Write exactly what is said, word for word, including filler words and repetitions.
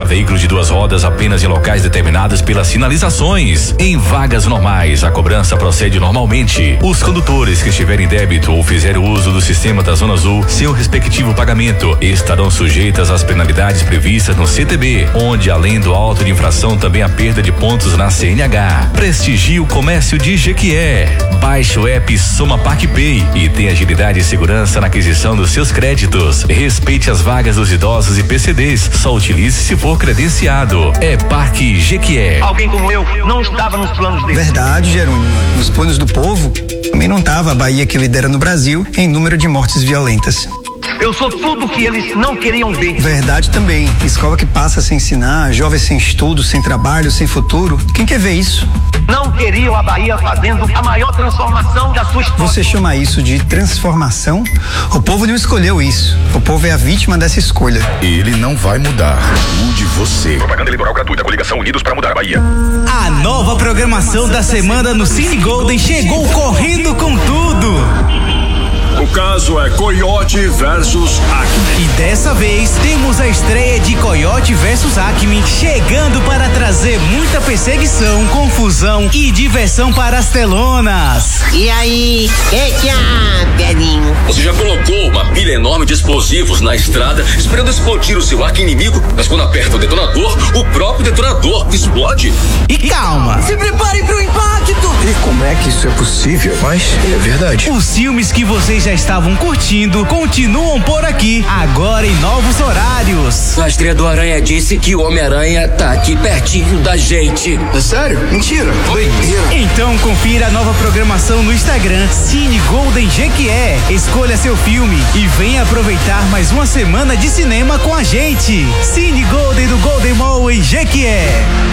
veículos de duas rodas apenas em locais determinados pelas sinalizações. Em vagas normais, a cobrança procede normalmente. Os condutores que estiverem em débito ou fizerem uso do sistema da Zona Azul, seu respectivo pagamento, estarão sujeitas às penalidades previstas no C T B, onde além do auto de infração também a perda de pontos na C N H. Prestigie o comércio de Jequié. Baixe o app Soma PacPay e tenha agilidade e segurança na aquisição dos seus créditos. Respeite as vagas dos idosos e P C Ds. Só utilize se for credenciado. É Parque Jequié. Alguém como eu não estava nos planos dele. Verdade, Jerônimo. Nos planos do povo, também não estava a Bahia que lidera no Brasil em número de mortes violentas. Eu sou tudo que eles não queriam ver. Verdade também. Escola que passa sem ensinar, jovens sem estudo, sem trabalho, sem futuro. Quem quer ver isso? Não queriam a Bahia fazendo a maior transformação da sua história. Você chama isso de transformação? O povo não escolheu isso. O povo é a vítima dessa escolha. Ele não vai mudar. Mude você. Propaganda eleitoral gratuita. Coligação Unidos para mudar a Bahia. A nova programação da semana no Cine Golden chegou correndo com tudo. O caso é Coyote versus Acme. E dessa vez temos a estreia de Coyote versus Acme, chegando para trazer muita perseguição, confusão e diversão para as telonas. E aí, que que há, velhinho? Você já colocou uma pilha enorme de explosivos na estrada, esperando explodir o seu arco inimigo, mas quando aperta o detonador, o próprio detonador explode? E calma! Se prepare para o impacto! E como é que isso é possível? Mas é verdade. Os filmes que vocês já estavam curtindo continuam por aqui, agora em novos horários. A estreia do Aranha disse que o Homem-Aranha tá aqui pertinho da gente. É sério? Mentira. Doideira. Então confira a nova programação no Instagram Cine Golden Jequié. Escolha seu filme e venha aproveitar mais uma semana de cinema com a gente. Cine Golden do Golden Mall em Jequié.